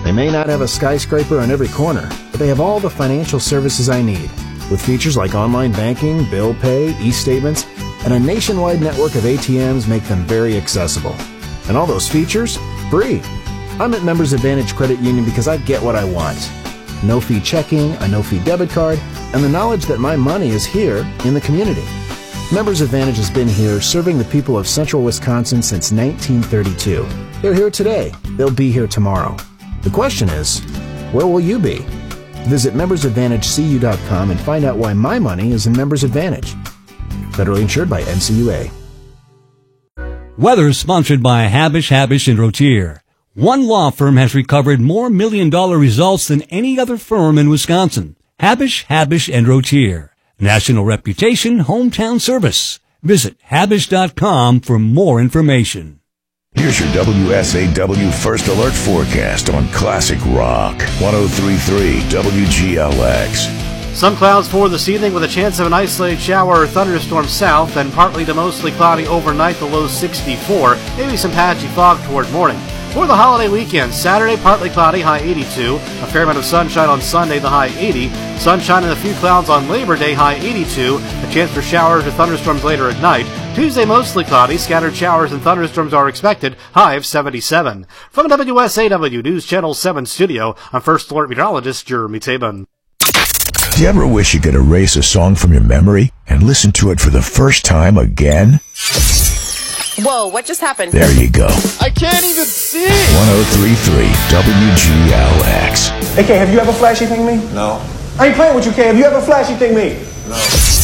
They may not have a skyscraper on every corner, but they have all the financial services I need, with features like online banking, bill pay, e-statements, and a nationwide network of ATMs make them very accessible. And all those features, free. I'm at Members Advantage Credit Union because I get what I want. No-fee checking, a no-fee debit card, and the knowledge that my money is here in the community. Members Advantage has been here serving the people of Central Wisconsin since 1932. They're here today. They'll be here tomorrow. The question is, where will you be? Visit membersadvantagecu.com and find out why my money is in Members Advantage. Federally insured by NCUA. Weather sponsored by Habish, & Rotier. One law firm has recovered more million-dollar results than any other firm in Wisconsin. Habish, & Rotier. National reputation, hometown service. Visit Habish.com for more information. Here's your WSAW First Alert forecast on Classic Rock. 103.3 WGLX. Some clouds for this evening with a chance of an isolated shower or thunderstorm south and partly to mostly cloudy overnight, the low 64. Maybe some patchy fog toward morning. For the holiday weekend, Saturday, partly cloudy, high 82. A fair amount of sunshine on Sunday, the high 80. Sunshine and a few clouds on Labor Day, high 82. A chance for showers or thunderstorms later at night. Tuesday, mostly cloudy. Scattered showers and thunderstorms are expected, high of 77. From WSAW News Channel 7 studio, I'm First Alert Meteorologist Jeremy Tabin. Do you ever wish you could erase a song from your memory and listen to it for the first time again? Whoa, what just happened? There you go. I can't even see! 103.3 WGLX. Hey, Kay, have you ever flashy thing me? No. I ain't playing with you, Kay. Have you ever flashy thing me? No.